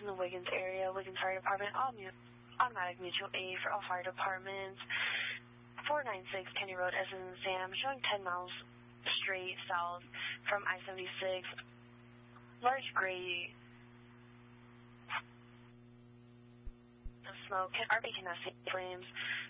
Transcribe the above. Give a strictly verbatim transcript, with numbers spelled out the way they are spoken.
the Wiggins area. Wiggins Fire Department, all mu automatic mutual aid for all fire departments. four ninety-six Kenny Road, S as in Sam, showing ten miles straight south from I seventy-six. Large gray smoke. R P cannot see flames.